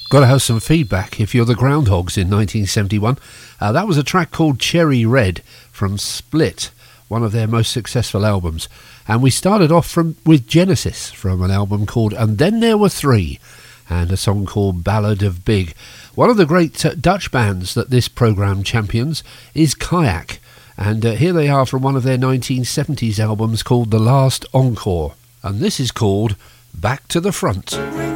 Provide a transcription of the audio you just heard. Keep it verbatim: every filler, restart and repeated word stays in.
Got to have some feedback if you're the Groundhogs in nineteen seventy-one. Uh, that was a track called Cherry Red from Split, one of their most successful albums. And we started off from with Genesis from an album called And Then There Were Three, and a song called Ballad of Big. One of the great uh, Dutch bands that this programme champions is Kayak, and uh, here they are from one of their nineteen seventies albums called The Last Encore, and this is called Back to the Front.